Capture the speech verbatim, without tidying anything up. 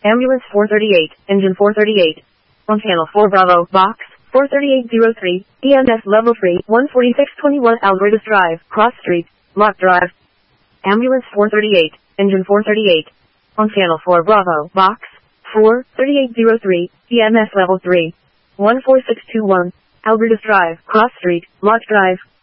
Ambulance four thirty-eight, Engine four thirty-eight. On Channel four Bravo, Box four thirty-eight oh three, E M S Level three, one forty-six twenty-one Algeridas Drive, Cross Street, Lock Drive. Ambulance four thirty-eight, Engine four thirty-eight. On Channel four Bravo, Box four thirty-eight oh three, E M S Level three, one four six two one, Algeridas Drive, Cross Street, Lock Drive.